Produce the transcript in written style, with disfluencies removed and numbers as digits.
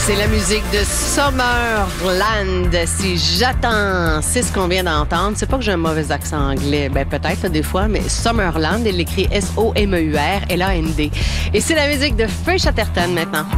C'est la musique de Summerland. Si j'attends, c'est ce qu'on vient d'entendre. C'est pas que j'ai un mauvais accent anglais. Ben peut-être là, des fois, mais Summerland, elle l'écrit S-O-M-E-U-R-L-A-N-D. Et c'est la musique de Feu Chatterton maintenant.